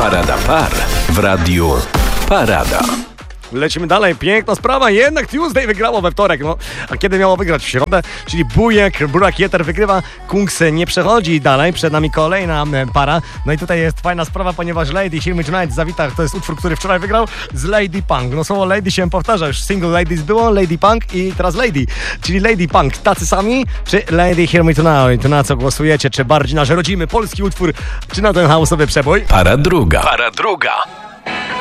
Parada par w radiu Parada. Lecimy dalej, piękna sprawa, jednak Tuesday wygrało we wtorek, no, a kiedy miało wygrać? W środę, czyli Burak Jeter wygrywa, Kungs nie przechodzi dalej, przed nami kolejna para, no i tutaj jest fajna sprawa, ponieważ Lady Hear Me Tonight zawita, to jest utwór, który wczoraj wygrał z Lady Punk, no słowo Lady się powtarza, już single Ladies było, Lady Punk i teraz Lady, czyli Lady Punk, tacy sami, czy Lady Hear Me Tonight, to na co głosujecie, czy bardziej nasz rodzimy polski utwór, czy na ten house'owy przebój? Para druga.